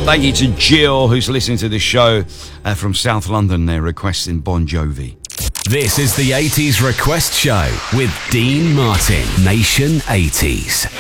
Thank you to Jill, who's listening to the show from South London. They're requesting Bon Jovi. This is the 80s Request Show with Dean Martin, Nation 80s.